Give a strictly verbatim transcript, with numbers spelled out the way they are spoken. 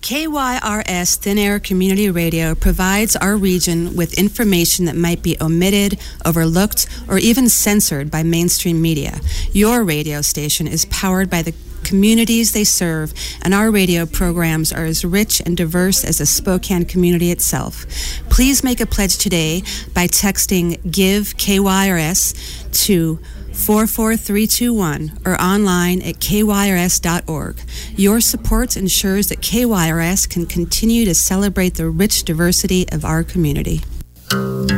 K Y R S Thin Air Community Radio provides our region with information that might be omitted, overlooked, or even censored by mainstream media. Your radio station is powered by the communities they serve, and our radio programs are as rich and diverse as the Spokane community itself. Please make a pledge today by texting GIVE K Y R S to four four three two one or online at K Y R S dot org. Your support ensures that K Y R S can continue to celebrate the rich diversity of our community.